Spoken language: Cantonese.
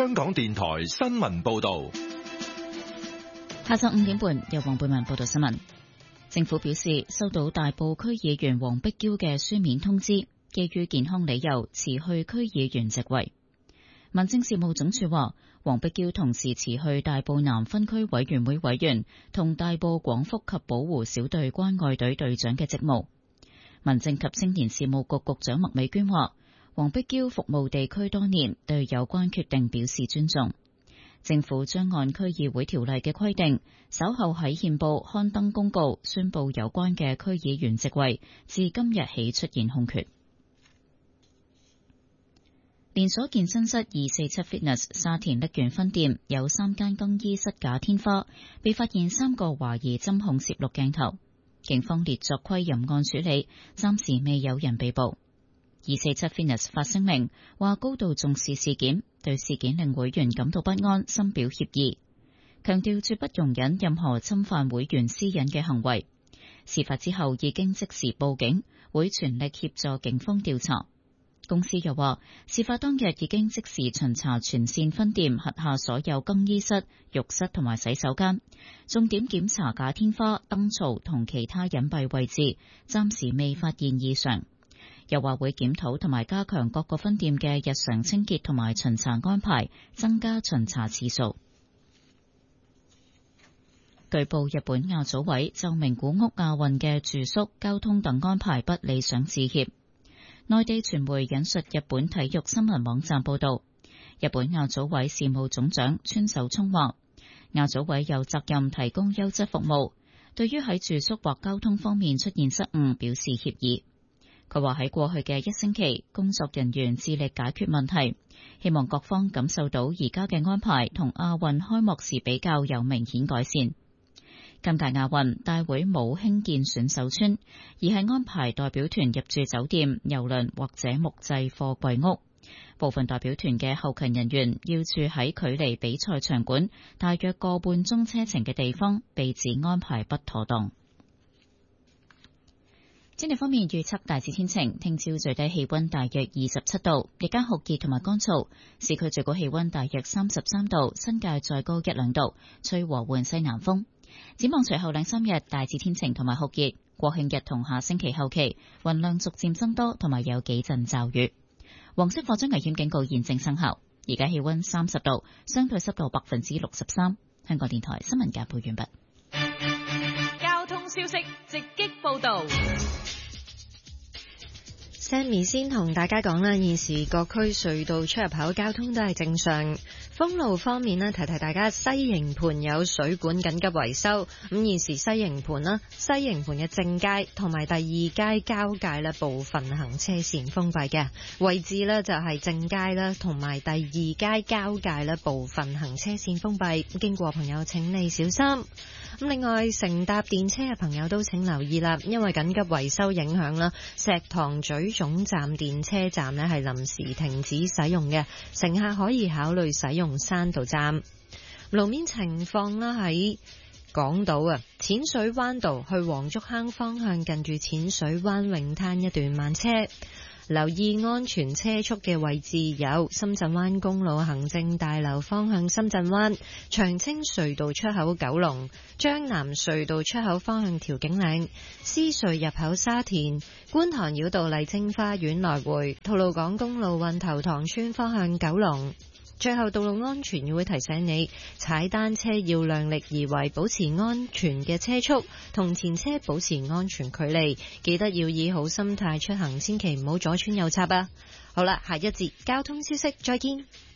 香港電台新聞報道。 下晝5點半，由黃貝文報道新聞。政府表示，收到大埔區議員黃碧嬌嘅書面通知，基於健康理由辭去區議員席位。民政事務總署話，黃碧嬌同時辭去大埔南分區委員會委員同大埔廣福及保護小隊關愛隊隊長嘅職務。民政及青年事務局局長麥美娟話，黃碧嬌服務地區多年，對有關決定表示尊重。政府將按區議會條例嘅規定，稍後喺憲報刊登公告，宣布有關嘅區議員席位自今日起出現空缺。連鎖健身室247 Fitness 沙田瀝源分店有3間更衣室假天花，被發現3個懷疑針孔攝錄鏡頭，警方列作窺淫案處理，暫時未有人被捕。247 Fitness 發聲明話高度重視事件，對事件令會員感到不安，深表歉意，強調絕不容忍任何侵犯會員私隱嘅行為。事發之後已經即時報警，會全力協助警方調查。公司又話，事發當日已經即時巡查全線分店轄下所有更衣室、浴室同埋洗手間，重點檢查假天花、燈槽同其他隱蔽位置，暫時未發現異常。又話會檢討同埋加強各個分店嘅日常清潔同埋巡查安排，增加巡查次數。據報日本亞組委就名古屋亞運嘅住宿、交通等安排不理想致歉。內地傳媒引述日本體育新聞網站報道，日本亞組委事務總長川守聰話，亞組委有責任提供優質服務，對於喺住宿或交通方面出現失誤表示歉意。佢話喺過去嘅1星期，工作人員致力解決問題，希望各方感受到而家嘅安排同亞運開幕時比較有明顯改善。今屆亞運大會冇興建選手村，而係安排代表團入住酒店、郵輪或者木製貨櫃屋。部分代表團嘅後勤人員要住喺距離比賽場館大約個半鐘車程嘅地方，被指安排不妥當。天氣方面預測大致天晴，聽朝最低氣溫大約27度，日間酷熱同埋乾燥，市區最高氣溫大約33度，新界再高1-2度，吹和緩西南風。展望隨後2-3日大致天晴同埋酷熱，國慶日同下星期後期雲量逐漸增多，同埋有幾陣驟雨。黃色火災危險警告現正生效。而家氣溫30度，相對濕度63%。香港電台新聞簡報完畢。 交通消息直擊報道。 Sammy 先同大家講啦，現時各區隧道出入口交通都係正常。封路方面呢，提提大家，西營盤有水管緊急維修。咁現時西營盤嘅正街同埋第二街交界呢，部分行車線封閉嘅位置呢，就係正街啦，同埋第二街交界呢，部分行車線封閉。經過朋友請你小心。咁另外，乘搭電車嘅朋友都請留意啦，因為緊急維修影響啦，石塘咀總站電車站呢係臨時停止使用嘅，乘客可以考慮使用山道站。路面情況啦，喺港島淺水灣道去黃竹坑方向，近住淺水灣泳灘一段慢車。留意安全車速嘅位置有深圳灣公路行政大樓方向深圳灣、長青隧道出口九龍、將南隧道出口方向調景嶺、獅隧入口沙田、觀塘繞道麗晶花園來回、吐露港公路運頭塘村方向九龍。最後，道路安全議會提醒你，踩單車要量力而為，保持安全嘅車速，同前車保持安全距離，記得要以好心態出行，千祈唔好左穿右插啊！好啦，下一節交通消息，再見。